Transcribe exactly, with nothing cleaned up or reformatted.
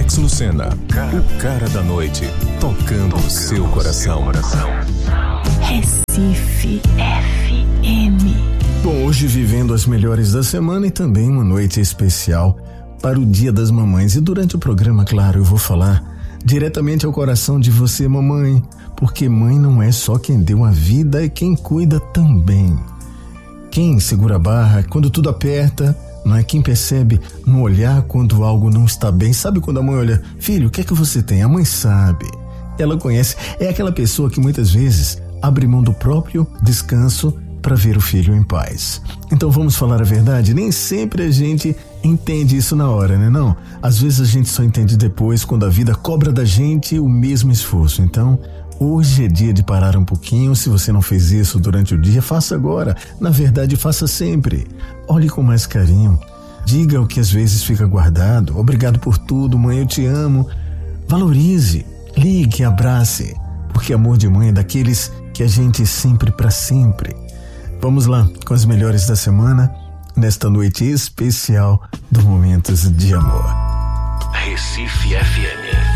Alex Lucena, o cara da noite, tocando o seu coração. Recife F M. Bom, hoje vivendo as melhores da semana e também uma noite especial para o Dia das Mamães. E durante o programa, claro, eu vou falar diretamente ao coração de você, mamãe, porque mãe não é só quem deu a vida, é quem cuida também. Quem segura a barra quando tudo aperta, não é? Quem percebe no olhar quando algo não está bem. Sabe quando a mãe olha, filho, o que é que você tem? A mãe sabe, ela conhece. É aquela pessoa que muitas vezes abre mão do próprio descanso para ver o filho em paz. Então vamos falar a verdade, nem sempre a gente entende isso na hora, né não? Às vezes a gente só entende depois, quando a vida cobra da gente o mesmo esforço. Então, hoje é dia de parar um pouquinho. Se você não fez isso durante o dia, faça agora. Na verdade, faça sempre. Olhe com mais carinho. Diga o que às vezes fica guardado. Obrigado por tudo, mãe, eu te amo. Valorize, ligue, abrace. Porque amor de mãe é daqueles que a gente sempre para sempre. Vamos lá com as melhores da semana, nesta noite especial do Momentos de Amor. Recife F M.